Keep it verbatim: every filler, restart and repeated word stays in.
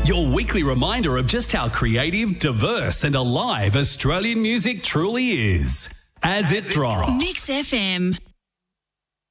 Your weekly reminder of just how creative, diverse and alive Australian music truly is. As it drops. Mix F M.